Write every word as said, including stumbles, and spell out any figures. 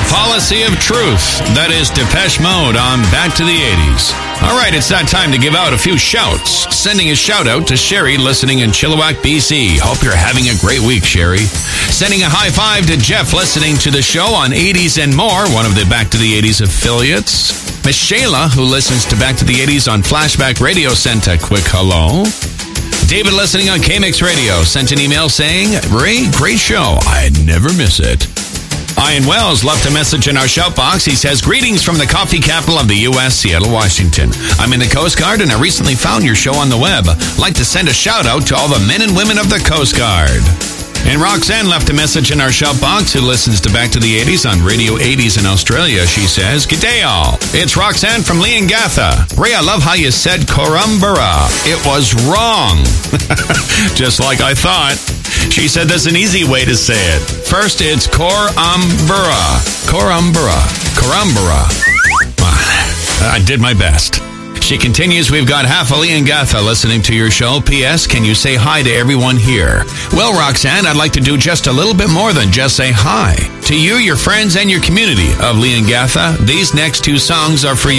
Policy of Truth. That is Depeche Mode on Back to the eighties. All right, it's that time to give out a few shouts. Sending a shout out to Sherry listening in Chilliwack, B C. Hope you're having a great week, Sherry. Sending a high five to Jeff listening to the show on eighties and More, one of the Back to the eighties affiliates. Miss Shayla, who listens to Back to the eighties on Flashback Radio, sent a quick hello. David listening on K-Mix Radio sent an email saying, Ray, great show. I'd never miss it. Ian Wells left a message in our shout box. He says, greetings from the coffee capital of the U S, Seattle, Washington. I'm in the Coast Guard and I recently found your show on the web. I'd like to send a shout out to all the men and women of the Coast Guard. And Roxanne left a message in our shout box who listens to Back to the eighties on Radio eighties in Australia. She says, G'day all. It's Roxanne from Leongatha. Ray, I love how you said Korumbara. It was wrong. Just like I thought. She said there's an easy way to say it. First, it's Korumbara. Korumbara. Korumbara. I did my best. She continues, we've got half a Leongatha listening to your show. P S. Can you say hi to everyone here? Well, Roxanne, I'd like to do just a little bit more than just say hi. To you, your friends, and your community of Leongatha, these next two songs are for you.